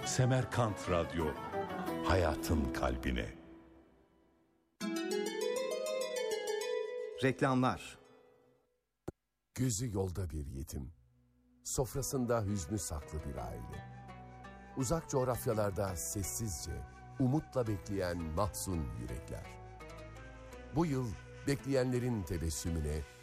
Semerkant Radyo, hayatın kalbine. Reklamlar. Gözü yolda bir yetim, sofrasında hüznü saklı bir aile. Uzak coğrafyalarda sessizce, umutla bekleyen mahzun yürekler. Bu yıl bekleyenlerin tebessümüne